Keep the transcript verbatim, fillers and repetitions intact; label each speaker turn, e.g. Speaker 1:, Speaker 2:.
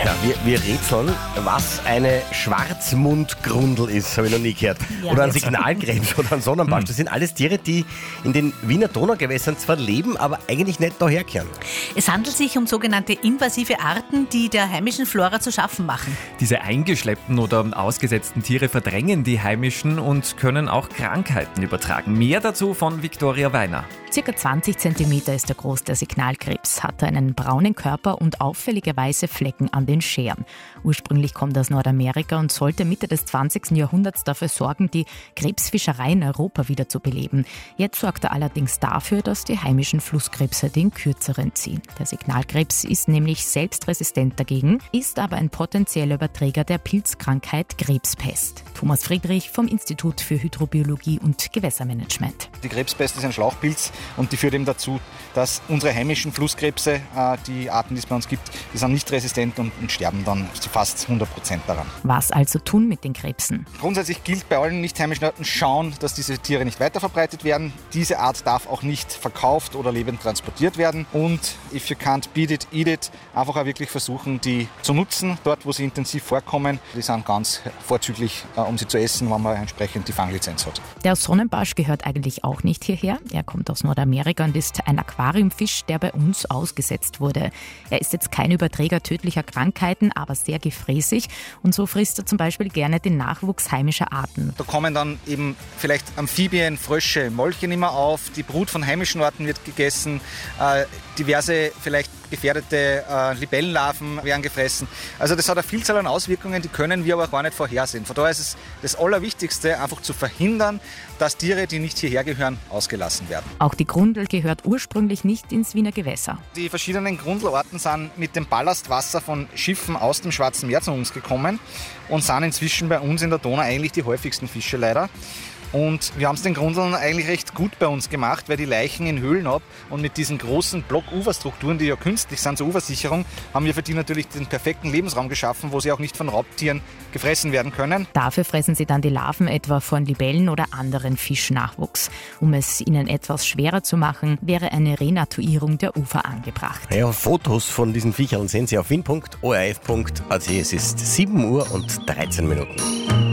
Speaker 1: Ja, wir, wir rätseln, was eine Schwarzmundgrundel ist, habe ich noch nie gehört.
Speaker 2: Ja,
Speaker 1: oder ein
Speaker 2: jetzt.
Speaker 1: Signalkrebs oder ein Sonnenbarsch. Das sind alles Tiere, die in den Wiener Donaugewässern zwar leben, aber eigentlich nicht daherkehren.
Speaker 2: Es handelt sich um sogenannte invasive Arten, die der heimischen Flora zu schaffen machen.
Speaker 3: Diese eingeschleppten oder ausgesetzten Tiere verdrängen die heimischen und können auch Krankheiten übertragen. Mehr dazu von Viktoria Weiner.
Speaker 4: Circa zwanzig Zentimeter ist er groß, der Signalkrebs, hat einen braunen Körper und auffällige weiße Flecken an den Scheren. Ursprünglich kommt er aus Nordamerika und sollte Mitte des zwanzigsten Jahrhunderts dafür sorgen, die Krebsfischerei in Europa wieder zu beleben. Jetzt sorgt er allerdings dafür, dass die heimischen Flusskrebse den kürzeren ziehen. Der Signalkrebs ist nämlich selbst resistent dagegen, ist aber ein potenzieller Überträger der Pilzkrankheit Krebspest. Thomas Friedrich vom Institut für Hydrobiologie und Gewässermanagement.
Speaker 5: Die Krebspest ist ein Schlauchpilz und die führt eben dazu, dass unsere heimischen Flusskrebse, die Arten, die es bei uns gibt, die sind nicht resistent und, und sterben dann zu fast hundert Prozent daran.
Speaker 4: Was also tun mit den Krebsen?
Speaker 5: Grundsätzlich gilt bei allen nicht heimischen Arten, schauen, dass diese Tiere nicht weiterverbreitet werden. Diese Art darf auch nicht verkauft oder lebend transportiert werden. Und if you can't beat it, eat it. Einfach auch wirklich versuchen, die zu nutzen, dort wo sie intensiv vorkommen. Die sind ganz vorzüglich, um sie zu essen, wenn man entsprechend die Fanglizenz hat.
Speaker 4: Der Sonnenbarsch gehört eigentlich auch nicht hierher. Er kommt aus Nordamerika und ist ein Aquariumfisch, der bei uns ausgesetzt wurde. Er ist jetzt kein Überträger tödlicher Krankheiten, aber sehr gefräßig und so frisst er zum Beispiel gerne den Nachwuchs heimischer Arten.
Speaker 5: Da kommen dann eben vielleicht Amphibien, Frösche, Molche immer auf, die Brut von heimischen Arten wird gegessen, äh, diverse vielleicht gefährdete äh, Libellenlarven werden gefressen. Also das hat eine Vielzahl an Auswirkungen, die können wir aber auch gar nicht vorhersehen. Von daher ist es das Allerwichtigste, einfach zu verhindern, dass Tiere, die nicht hierher gehören, ausgelassen werden.
Speaker 4: Auch die Grundel gehört ursprünglich nicht ins Wiener Gewässer.
Speaker 5: Die verschiedenen Grundelarten sind mit dem Ballastwasser von Schiffen aus dem Schwarzen Meer zu uns gekommen und sind inzwischen bei uns in der Donau eigentlich die häufigsten Fische leider. Und wir haben es den Grundeln eigentlich recht gut bei uns gemacht, weil die Leichen in Höhlen ab und mit diesen großen Blockuferstrukturen, die ja künstlich sind zur Ufersicherung, haben wir für die natürlich den perfekten Lebensraum geschaffen, wo sie auch nicht von Raubtieren gefressen werden können.
Speaker 4: Dafür fressen sie dann die Larven etwa von Libellen oder anderen Fischnachwuchs. Um es ihnen etwas schwerer zu machen, wäre eine Renatuierung der Ufer angebracht.
Speaker 1: Ja, Fotos von diesen Viechern sehen Sie auf wien punkt o r f punkt a t. Es ist sieben Uhr und dreizehn Minuten.